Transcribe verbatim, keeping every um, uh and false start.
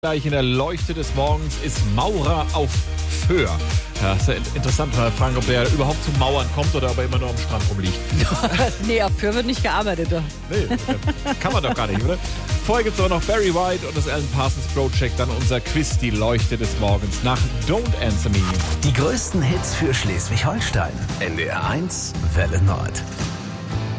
Gleich in der Leuchte des Morgens ist Maurer auf Föhr. Ja, ist ja interessant, mal fragen, ob der überhaupt zum Mauern kommt oder ob er immer nur am Strand rumliegt. Nee, auf Föhr wird nicht gearbeitet. Doch. Nee, kann man doch gar nicht, oder? Vorher gibt es auch noch Barry White und das Alan Parsons Project, dann unser Quiz, die Leuchte des Morgens nach Don't Answer Me. Die größten Hits für Schleswig-Holstein. N D R eins, Welle Nord.